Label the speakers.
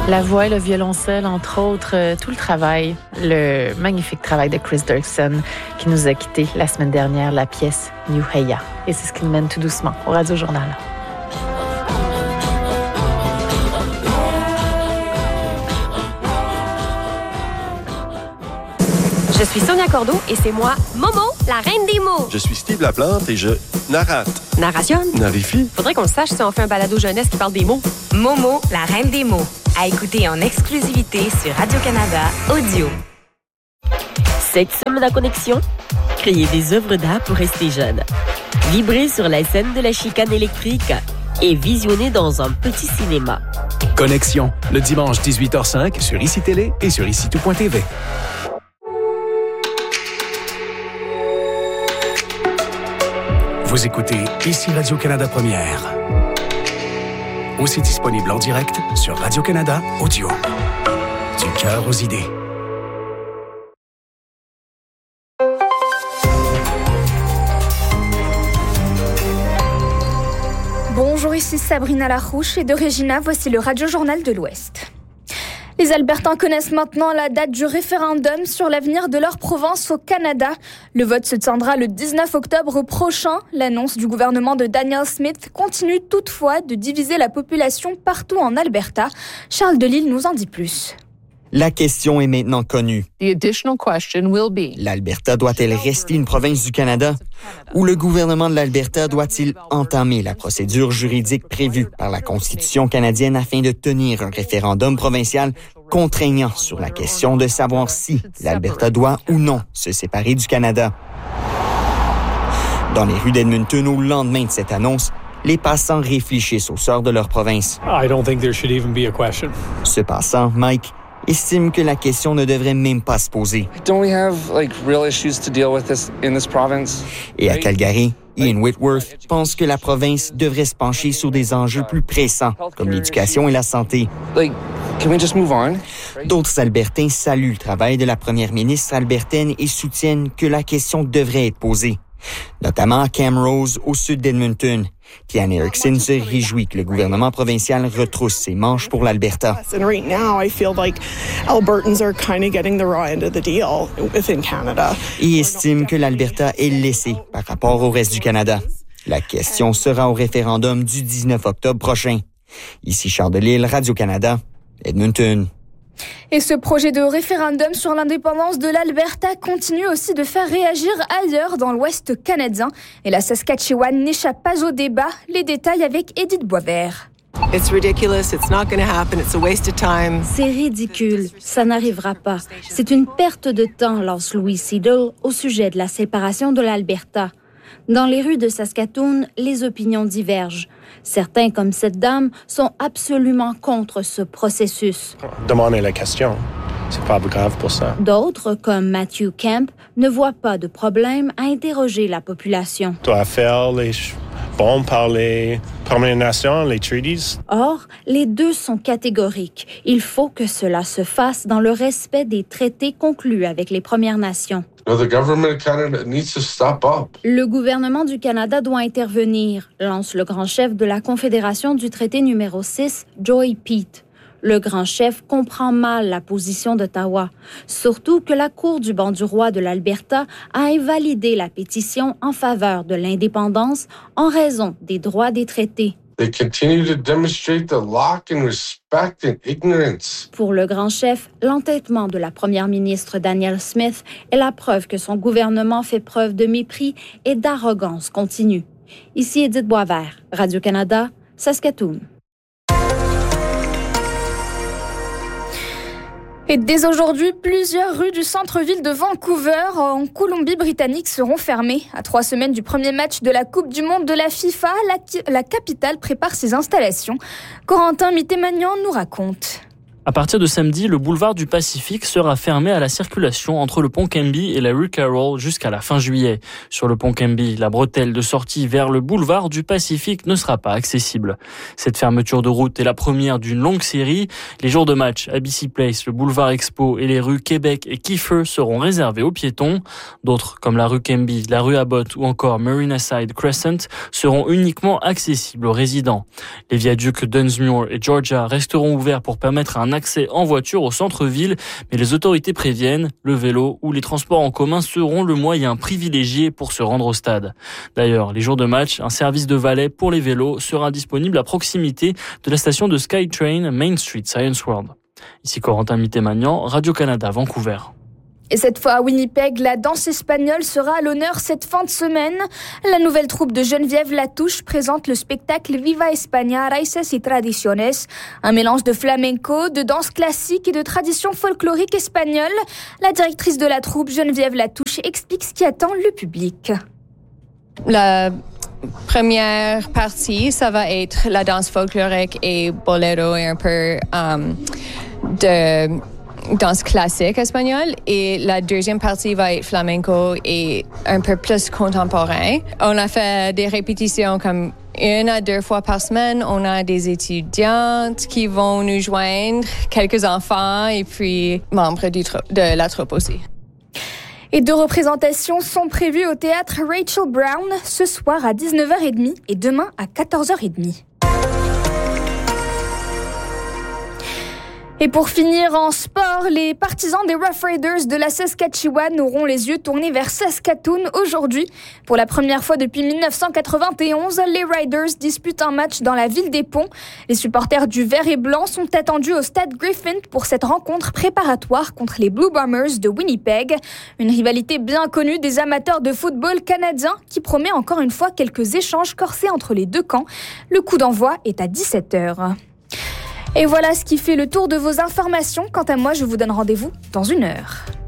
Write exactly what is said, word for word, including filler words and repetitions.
Speaker 1: La voix et le violoncelle, entre autres, euh, tout le travail, le magnifique travail de Chris Dirksen qui nous a quittés la semaine dernière, la pièce New Heya. Et c'est ce qui nous mène tout doucement au Radio Journal.
Speaker 2: Je suis Sonia Cordeau et c'est moi, Momo, la reine des mots.
Speaker 3: Je suis Steve Laplante et je narrate.
Speaker 2: Narration?
Speaker 3: Narifie?
Speaker 2: Faudrait qu'on le sache si on fait un balado jeunesse qui parle des mots.
Speaker 4: Momo, la reine des mots. À écouter en exclusivité sur Radio-Canada Audio.
Speaker 5: Cette semaine à Connexion, créer des œuvres d'art pour rester jeune. Vibrer sur la scène de la chicane électrique et visionner dans un petit cinéma.
Speaker 6: Connexion, le dimanche dix-huit heures cinq sur Ici Télé et sur ici tout point t v. Vous écoutez Ici Radio-Canada Première. Aussi disponible en direct sur Radio-Canada Audio. Du cœur aux idées.
Speaker 7: Bonjour, ici Sabrina Larouche et de Regina, voici le Radio Journal de l'Ouest. Les Albertains connaissent maintenant la date du référendum sur l'avenir de leur province au Canada. Le vote se tiendra le dix-neuf octobre prochain. L'annonce du gouvernement de Daniel Smith continue toutefois de diviser la population partout en Alberta. Charles Delisle nous en dit plus.
Speaker 8: La question est maintenant connue.
Speaker 9: The additional question will be:
Speaker 8: L'Alberta doit-elle rester une province du Canada? Ou le gouvernement de l'Alberta doit-il entamer la procédure juridique prévue par la Constitution canadienne afin de tenir un référendum provincial contraignant sur la question de savoir si l'Alberta doit ou non se séparer du Canada? Dans les rues d'Edmonton, au lendemain de cette annonce, les passants réfléchissent au sort de leur province.
Speaker 10: I don't think there should even be a question.
Speaker 8: Ce passant, Mike, estime que la question ne devrait même pas se poser.
Speaker 11: Don't we have like real issues to deal with this in this province?
Speaker 8: Et à Calgary, Ian Whitworth pense que la province devrait se pencher sur des enjeux plus pressants, comme l'éducation et la santé.
Speaker 11: Like, can we just move on?
Speaker 8: D'autres Albertains saluent le travail de la première ministre albertaine et soutiennent que la question devrait être posée, notamment à Camrose, au sud d'Edmonton. Kian Erickson se réjouit que le gouvernement provincial retrousse ses manches pour l'Alberta.
Speaker 12: And right now, I feel like Albertans are kind of getting the raw end of the deal within Canada.
Speaker 8: Et estime que l'Alberta est laissée par rapport au reste du Canada. La question sera au référendum du dix-neuf octobre prochain. Ici Charles Delisle, Radio-Canada, Edmonton.
Speaker 7: Et ce projet de référendum sur l'indépendance de l'Alberta continue aussi de faire réagir ailleurs dans l'Ouest canadien. Et la Saskatchewan n'échappe pas au débat. Les détails avec Édith Boisvert.
Speaker 13: It's ridiculous, it's not going to happen, it's a waste of time.
Speaker 14: C'est ridicule, ça n'arrivera pas. C'est une perte de temps, lance Louis Seidel au sujet de la séparation de l'Alberta. Dans les rues de Saskatoon, les opinions divergent. Certains, comme cette dame, sont absolument contre ce processus.
Speaker 10: Demandez la question. C'est pas grave pour ça.
Speaker 14: D'autres, comme Matthew Kemp, ne voient pas de problème à interroger la population.
Speaker 10: Tu dois faire les bons par les Premières Nations, les treaties.
Speaker 14: Or, les deux sont catégoriques. Il faut que cela se fasse dans le respect des traités conclus avec les Premières Nations.
Speaker 15: The government of Canada needs to step up.
Speaker 14: Le gouvernement du Canada doit intervenir, lance le grand chef de la Confédération du traité numéro six, Joy Peet. Le grand chef comprend mal la position d'Ottawa, surtout que la Cour du banc du roi de l'Alberta a invalidé la pétition en faveur de l'indépendance en raison des droits des traités.
Speaker 15: They continue to demonstrate the lack in respect and ignorance.
Speaker 14: Pour le grand chef, l'entêtement de la première ministre Danielle Smith est la preuve que son gouvernement fait preuve de mépris et d'arrogance continue. Ici Édith Boisvert, Radio-Canada, Saskatoon.
Speaker 7: Et dès aujourd'hui, plusieurs rues du centre-ville de Vancouver, en Colombie-Britannique, seront fermées. À trois semaines du premier match de la Coupe du Monde de la FIFA, la, la capitale prépare ses installations. Corentin Mitté-Magnan nous raconte.
Speaker 16: À partir de samedi, le boulevard du Pacifique sera fermé à la circulation entre le pont Kemby et la rue Carroll jusqu'à la fin juillet. Sur le pont Kemby, la bretelle de sortie vers le boulevard du Pacifique ne sera pas accessible. Cette fermeture de route est la première d'une longue série. Les jours de match à B C Place, le boulevard Expo et les rues Québec et Kiefer seront réservés aux piétons. D'autres, comme la rue Kemby, la rue Abbott ou encore Marinaside Crescent, seront uniquement accessibles aux résidents. Les viaducs Dunsmuir et Georgia resteront ouverts pour permettre un accès en voiture au centre-ville, mais les autorités préviennent, le vélo ou les transports en commun seront le moyen privilégié pour se rendre au stade. D'ailleurs, les jours de match, un service de valet pour les vélos sera disponible à proximité de la station de SkyTrain Main Street Science World. Ici Corentin Mitté-Magnan, Radio-Canada, Vancouver.
Speaker 7: Et cette fois à Winnipeg, la danse espagnole sera à l'honneur cette fin de semaine. La nouvelle troupe de Geneviève Latouche présente le spectacle Viva España, Raíces y Tradiciones, un mélange de flamenco, de danse classique et de tradition folklorique espagnole. La directrice de la troupe, Geneviève Latouche, explique ce qui attend le public.
Speaker 17: La première partie, ça va être la danse folklorique et bolero et un peu um, de danse classique espagnole, et la deuxième partie va être flamenco et un peu plus contemporain. On a fait des répétitions comme une à deux fois par semaine. On a des étudiantes qui vont nous joindre, quelques enfants et puis membres du tro- de la troupe aussi.
Speaker 7: Et deux représentations sont prévues au théâtre Rachel Brown ce soir à dix-neuf heures trente et demain à quatorze heures trente. Et pour finir en sport, les partisans des Rough Riders de la Saskatchewan auront les yeux tournés vers Saskatoon aujourd'hui. Pour la première fois depuis dix-neuf cent quatre-vingt-onze, les Riders disputent un match dans la ville des Ponts. Les supporters du vert et blanc sont attendus au stade Griffin pour cette rencontre préparatoire contre les Blue Bombers de Winnipeg. Une rivalité bien connue des amateurs de football canadiens qui promet encore une fois quelques échanges corsés entre les deux camps. Le coup d'envoi est à dix-sept heures. Et voilà ce qui fait le tour de vos informations. Quant à moi, je vous donne rendez-vous dans une heure.